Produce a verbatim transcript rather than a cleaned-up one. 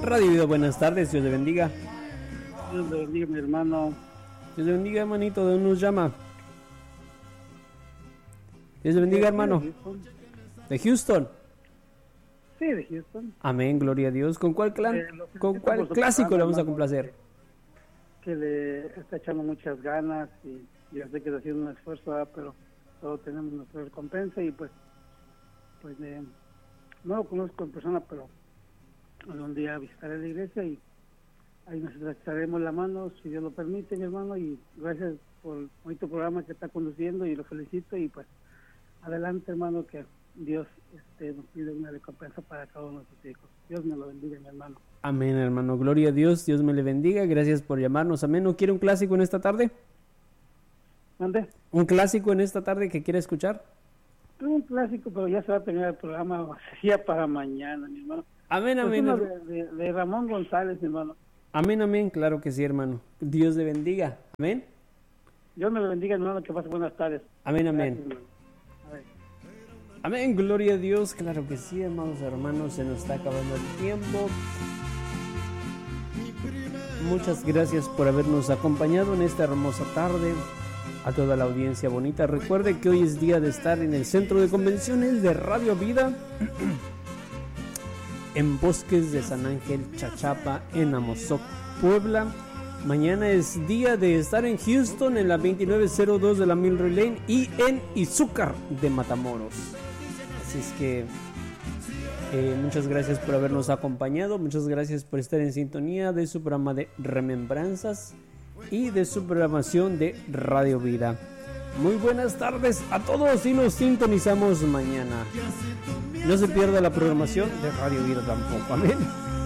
Radio Vida, buenas tardes, Dios le bendiga. Dios le bendiga, mi hermano. Dios le bendiga, hermanito, ¿de dónde nos llama? Dios le bendiga, hermano. ¿De Houston? Sí, de Houston. Amén, gloria a Dios. ¿Con cuál clan? Eh, ¿Con cuál clásico le vamos a complacer? Que le está echando muchas ganas y yo sé que está haciendo un esfuerzo, ¿verdad? Pero todos tenemos nuestra recompensa y pues, pues eh, no lo conozco en persona, pero algún día visitaré la iglesia y ahí nos echaremos la mano, si Dios lo permite, mi hermano, y gracias por el bonito programa que está conduciendo y lo felicito y pues adelante, hermano, que Dios este, nos pide una recompensa para cada uno de sus hijos. Dios me lo bendiga, mi hermano. Amén, hermano, gloria a Dios, Dios me le bendiga, gracias por llamarnos. Amén. ¿No quiere un clásico en esta tarde? ¿Mande? ¿Un clásico en esta tarde que quiere escuchar? Un clásico, pero ya se va a tener el programa sería para mañana, mi hermano. Amén, amén. Es uno de, de, de Ramón González, mi hermano. Amén, amén, claro que sí, hermano. Dios le bendiga. Amén. Dios me lo bendiga, hermano, que pase buenas tardes. Amén, amén. Gracias, a ver. Amén, gloria a Dios, claro que sí, hermanos, hermanos, se nos está acabando el tiempo. Muchas gracias por habernos acompañado en esta hermosa tarde. A toda la audiencia bonita, recuerde que hoy es día de estar en el Centro de Convenciones de Radio Vida en Bosques de San Ángel, Chachapa, en Amozoc, Puebla. Mañana es día de estar en Houston en la veintinueve cero dos de la Milroy Lane y en Izúcar de Matamoros. Así es que eh, muchas gracias por habernos acompañado, muchas gracias por estar en sintonía de su programa de Remembranzas y de su programación de Radio Vida. Muy buenas tardes a todos y nos sintonizamos mañana. No se pierda la programación de Radio Vida tampoco. Amén.